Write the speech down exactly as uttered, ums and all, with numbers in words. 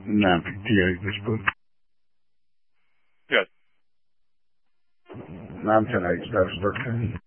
N P T A Facebook. Good. nine ten eight, Steph's birthday.